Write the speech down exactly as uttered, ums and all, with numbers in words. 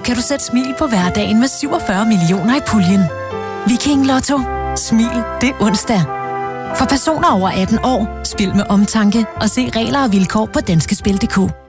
kan du sætte smil på hverdagen med syvogfyrre millioner i puljen. Viking Lotto. Smil det onsdag. For personer over atten år, spil med omtanke og se regler og vilkår på danskespil punktum d k.